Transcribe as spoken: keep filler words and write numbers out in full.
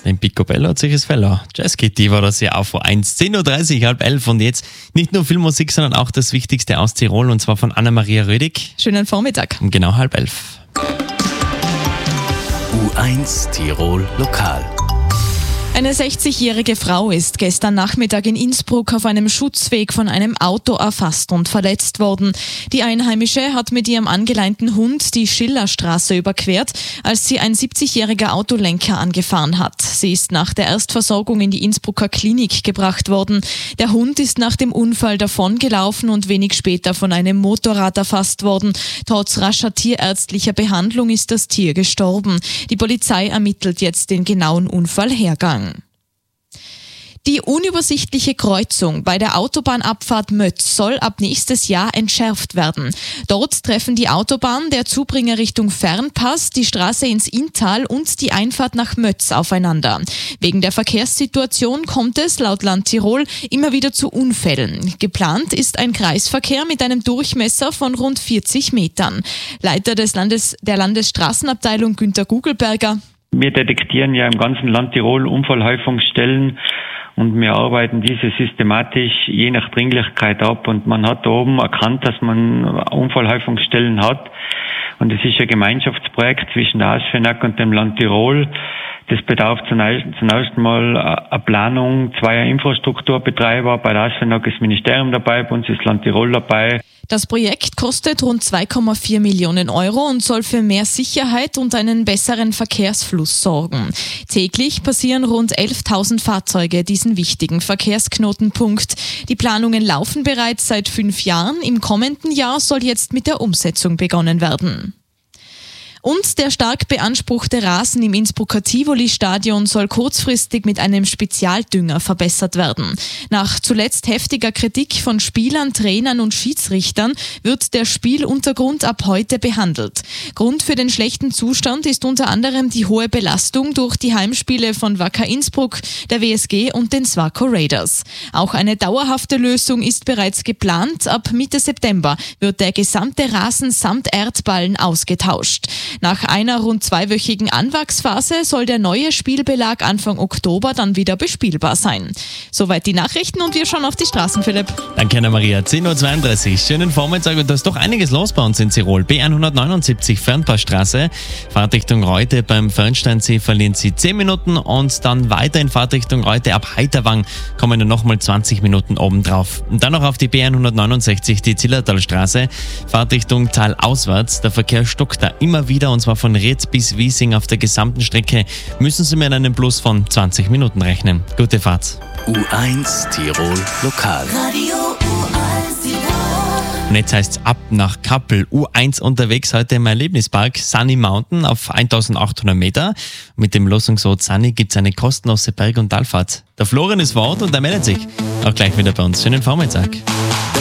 Im Picobello hat sich das Fellow. Jazzkitty war das ja auf vor eins, zehn Uhr dreißig, halb elf und jetzt nicht nur Filmmusik, sondern auch das Wichtigste aus Tirol und zwar von Anna-Maria Rödig. Schönen Vormittag. Um genau halb elf. U eins Tirol Lokal. Eine sechzigjährige Frau ist gestern Nachmittag in Innsbruck auf einem Schutzweg von einem Auto erfasst und verletzt worden. Die Einheimische hat mit ihrem angeleinten Hund die Schillerstraße überquert, als sie ein siebzigjähriger Autolenker angefahren hat. Sie ist nach der Erstversorgung in die Innsbrucker Klinik gebracht worden. Der Hund ist nach dem Unfall davongelaufen und wenig später von einem Motorrad erfasst worden. Trotz rascher tierärztlicher Behandlung ist das Tier gestorben. Die Polizei ermittelt jetzt den genauen Unfallhergang. Die unübersichtliche Kreuzung bei der Autobahnabfahrt Mötz soll ab nächstes Jahr entschärft werden. Dort treffen die Autobahn, der Zubringer Richtung Fernpass, die Straße ins Inntal und die Einfahrt nach Mötz aufeinander. Wegen der Verkehrssituation kommt es, laut Land Tirol, immer wieder zu Unfällen. Geplant ist ein Kreisverkehr mit einem Durchmesser von rund vierzig Metern. Leiter des Landes, der Landesstraßenabteilung Günter Gugelberger: Wir detektieren ja im ganzen Land Tirol Unfallhäufungsstellen und wir arbeiten diese systematisch je nach Dringlichkeit ab. Und man hat da oben erkannt, dass man Unfallhäufungsstellen hat. Und es ist ein Gemeinschaftsprojekt zwischen der ASFINAG und dem Land Tirol. Das bedarf zunächst mal eine Planung zweier Infrastrukturbetreiber. Bei der ASFINAG ist das Ministerium dabei, bei uns ist das Land Tirol dabei. Das Projekt kostet rund zwei Komma vier Millionen Euro und soll für mehr Sicherheit und einen besseren Verkehrsfluss sorgen. Täglich passieren rund elftausend Fahrzeuge diesen wichtigen Verkehrsknotenpunkt. Die Planungen laufen bereits seit fünf Jahren. Im kommenden Jahr soll jetzt mit der Umsetzung begonnen werden. Und der stark beanspruchte Rasen im Innsbrucker Tivoli-Stadion soll kurzfristig mit einem Spezialdünger verbessert werden. Nach zuletzt heftiger Kritik von Spielern, Trainern und Schiedsrichtern wird der Spieluntergrund ab heute behandelt. Grund für den schlechten Zustand ist unter anderem die hohe Belastung durch die Heimspiele von Wacker Innsbruck, der W S G und den Swarco Raiders. Auch eine dauerhafte Lösung ist bereits geplant. Ab Mitte September wird der gesamte Rasen samt Erdballen ausgetauscht. Nach einer rund zweiwöchigen Anwachsphase soll der neue Spielbelag Anfang Oktober dann wieder bespielbar sein. Soweit die Nachrichten und wir schauen auf die Straßen, Philipp. Danke, Anna-Maria. zehn Uhr zweiunddreißig. Schönen Vormittag und da ist doch einiges los bei uns in Tirol. B hundertneunundsiebzig Fernpassstraße. Fahrtrichtung Reute beim Fernsteinsee verlieren Sie zehn Minuten und dann weiter in Fahrtrichtung Reute ab Heiterwang kommen dann nochmal zwanzig Minuten obendrauf. Und dann noch auf die B hundertneunundsechzig, die Zillertalstraße. Fahrtrichtung Tal auswärts. Der Verkehr stockt da immer wieder. Und zwar von Rietz bis Wiesing auf der gesamten Strecke müssen Sie mit einem Plus von zwanzig Minuten rechnen. Gute Fahrt. U eins Tirol Lokal. Radio U eins Tirol. Und jetzt heißt es ab nach Kappel. U eins unterwegs heute im Erlebnispark Sunny Mountain auf eintausendachthundert Meter. Mit dem Losungsort Sunny gibt es eine kostenlose Berg- und Talfahrt. Der Florian ist vor Ort und er meldet sich auch gleich wieder bei uns. Schönen Vormittag.